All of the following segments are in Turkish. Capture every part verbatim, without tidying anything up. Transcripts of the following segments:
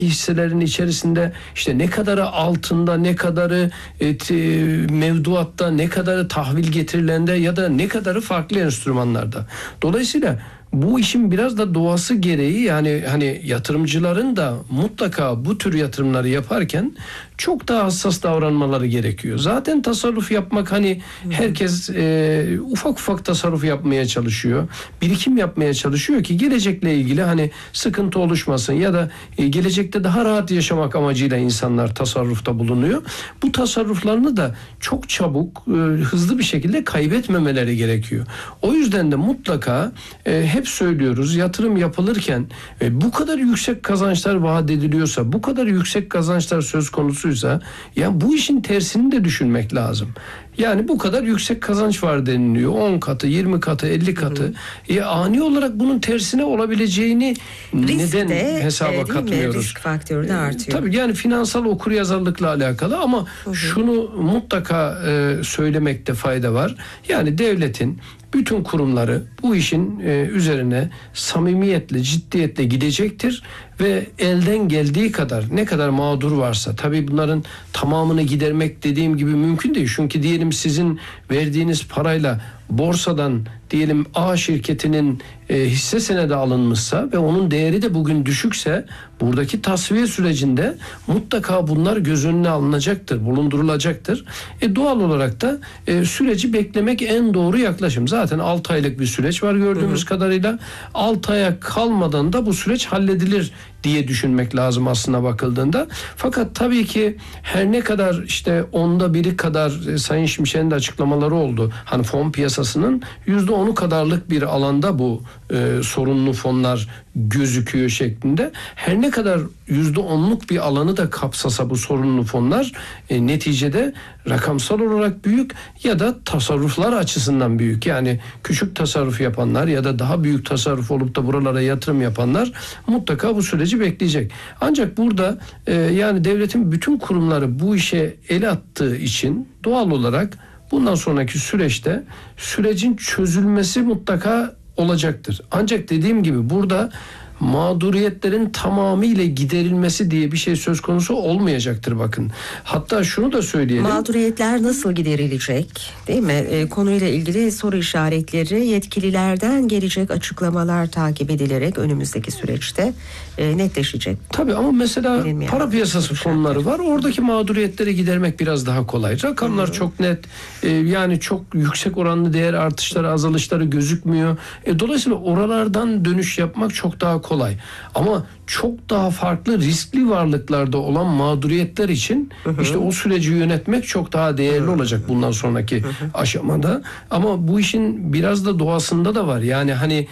hisselerin içerisinde işte ne kadarı altında, ne kadarı et, e, mevduatta, ne kadarı tahvil getirilerinde ya da ne kadarı farklı enstrümanlarda. Dolayısıyla bu işin biraz da doğası gereği, yani hani yatırımcıların da mutlaka bu tür yatırımları yaparken çok daha hassas davranmaları gerekiyor. Zaten tasarruf yapmak, hani herkes e, ufak ufak tasarruf yapmaya çalışıyor. Birikim yapmaya çalışıyor ki gelecekle ilgili hani sıkıntı oluşmasın ya da e, gelecekte daha rahat yaşamak amacıyla insanlar tasarrufta bulunuyor. Bu tasarruflarını da çok çabuk, e, hızlı bir şekilde kaybetmemeleri gerekiyor. O yüzden de mutlaka e, hep söylüyoruz, yatırım yapılırken e, bu kadar yüksek kazançlar vaat ediliyorsa, bu kadar yüksek kazançlar söz konusuysa, ya bu işin tersini de düşünmek lazım. Yani bu kadar yüksek kazanç var deniliyor. on katı, yirmi katı, elli katı. Hı hı. E, ani olarak bunun tersine olabileceğini risk neden de, hesaba e, katmıyoruz? Risk faktörü de artıyor. E, tabii yani finansal okuryazarlıkla alakalı ama hı hı. şunu mutlaka e, söylemekte fayda var. Yani devletin bütün kurumları bu işin e, üzerine samimiyetle, ciddiyetle gidecektir ve elden geldiği kadar, ne kadar mağdur varsa, tabii bunların tamamını gidermek dediğim gibi mümkün değil. Çünkü diyelim sizin verdiğiniz parayla borsadan diyelim A şirketinin e, hisse senedi alınmışsa ve onun değeri de bugün düşükse, buradaki tasfiye sürecinde mutlaka bunlar göz önüne alınacaktır, bulundurulacaktır. E, doğal olarak da e, süreci beklemek en doğru yaklaşım. Zaten altı aylık bir süreç var gördüğümüz hı hı. kadarıyla. altı aya kalmadan da bu süreç halledilir diye düşünmek lazım aslına bakıldığında. Fakat tabii ki her ne kadar işte onda biri kadar e, Sayın Şimşek'in de açıklamaları oldu. Hani fon piyasasının yüzde onu kadarlık bir alanda bu e, sorunlu fonlar gözüküyor şeklinde. Her ne kadar yüzde onluk bir alanı da kapsasa bu sorunlu fonlar e, neticede rakamsal olarak büyük ya da tasarruflar açısından büyük. Yani küçük tasarruf yapanlar ya da daha büyük tasarruf olup da buralara yatırım yapanlar mutlaka bu süreci bekleyecek. Ancak burada e, yani devletin bütün kurumları bu işe el attığı için doğal olarak bundan sonraki süreçte sürecin çözülmesi mutlaka olacaktır. Ancak dediğim gibi burada mağduriyetlerin tamamıyla giderilmesi diye bir şey söz konusu olmayacaktır bakın. Hatta şunu da söyleyelim. Mağduriyetler nasıl giderilecek, değil mi? E, konuyla ilgili soru işaretleri yetkililerden gelecek açıklamalar takip edilerek önümüzdeki süreçte e, netleşecek. Tabii ama mesela Bilinmeyen para piyasası fonları var. Oradaki mağduriyetleri gidermek biraz daha kolay. Rakamlar Hı-hı. çok net. E, yani çok yüksek oranlı değer artışları, azalışları gözükmüyor. E, dolayısıyla oralardan dönüş yapmak çok daha kolay. kolay. Ama çok daha farklı riskli varlıklarda olan mağduriyetler için hı hı. işte o süreci yönetmek çok daha değerli olacak bundan sonraki hı hı. aşamada. Ama bu işin biraz da doğasında da var. Yani hani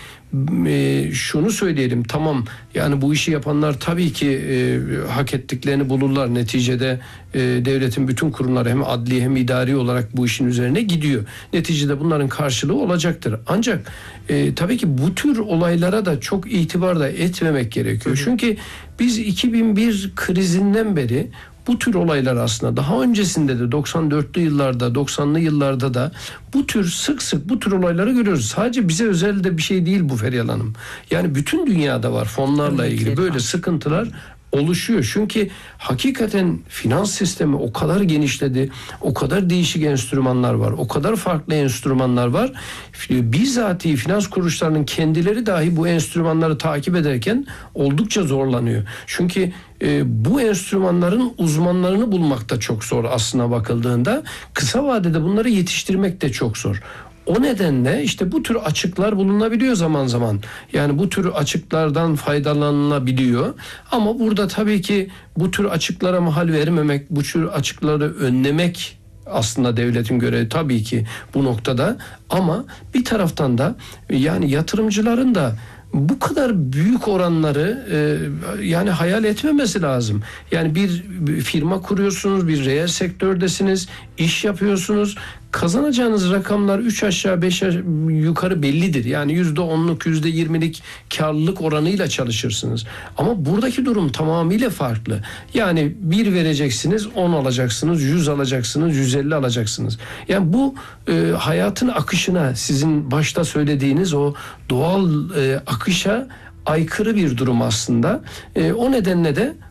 e, şunu söyleyelim, tamam yani bu işi yapanlar tabii ki e, hak ettiklerini bulurlar. Neticede e, devletin bütün kurumları hem adli hem idari olarak bu işin üzerine gidiyor. Neticede bunların karşılığı olacaktır. Ancak e, tabii ki bu tür olaylara da çok itibar da etmemek gerekiyor. Hı hı. Çünkü biz iki bin bir krizinden beri bu tür olaylar aslında daha öncesinde de doksan dörtlü yıllarda, doksanlı yıllarda da bu tür sık sık bu tür olayları görüyoruz. Sadece bize özel de bir şey değil bu Feryal Hanım. Yani bütün dünyada var fonlarla ilgili böyle sıkıntılar oluşuyor. Çünkü hakikaten finans sistemi o kadar genişledi, o kadar değişik enstrümanlar var, o kadar farklı enstrümanlar var. Bizzatihi finans kuruluşlarının kendileri dahi bu enstrümanları takip ederken oldukça zorlanıyor. Çünkü e, bu enstrümanların uzmanlarını bulmak da çok zor aslına bakıldığında. Kısa vadede bunları yetiştirmek de çok zor. O nedenle işte bu tür açıklar bulunabiliyor zaman zaman. Yani bu tür açıklardan faydalanılabiliyor. Ama burada tabii ki bu tür açıklara mahal vermemek, bu tür açıkları önlemek aslında devletin görevi tabii ki bu noktada. Ama bir taraftan da yani yatırımcıların da bu kadar büyük oranları e, yani hayal etmemesi lazım. Yani bir, bir firma kuruyorsunuz, bir reel sektördesiniz, iş yapıyorsunuz. Kazanacağınız rakamlar üç aşağı beş yukarı bellidir. Yani yüzde onluk, yüzde yirmilik karlılık oranıyla çalışırsınız. Ama buradaki durum tamamıyla farklı. Yani bir vereceksiniz, on alacaksınız, yüz alacaksınız, yüz elli alacaksınız. Yani bu e, hayatın akışına, sizin başta söylediğiniz o doğal e, akışa aykırı bir durum aslında. E, o nedenle de